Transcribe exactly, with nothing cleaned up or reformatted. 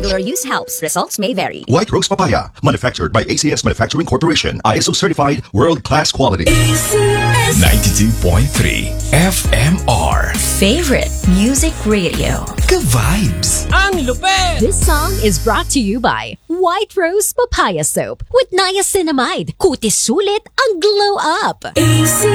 Regular use helps. Results may vary. White Rose Papaya, manufactured by A C S Manufacturing Corporation, I S O certified, world-class quality. ninety-two point three F M R. Favorite Music Radio. Ka-vibes. Ang lupet! This song is brought to you by White Rose Papaya Soap with niacinamide. Kutis sulit ang glow up.